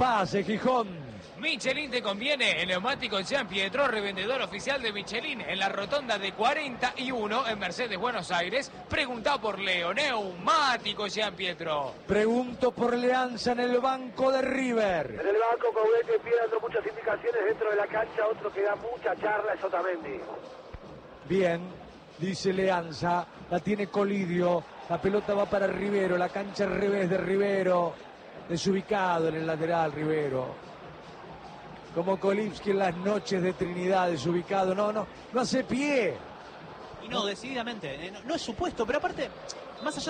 pase, Gijón. Michelin te conviene. El neumático Jean Pietro, revendedor oficial de Michelin en la rotonda de 41 en Mercedes, Buenos Aires. Pregunta por Leo. Neumático Jean Pietro. Pregunto por Leanza en el banco de River. En el banco, Coudet pide dando muchas indicaciones dentro de la cancha. Otro que da mucha charla es Otamendi. Bien, dice Leanza. La tiene Colidio. La pelota va para Rivero. La cancha al revés de Rivero. Desubicado en el lateral Rivero. Como Kolipski en las noches de Trinidad, desubicado. No hace pie. Y no, decididamente. No es su puesto, pero aparte, más allá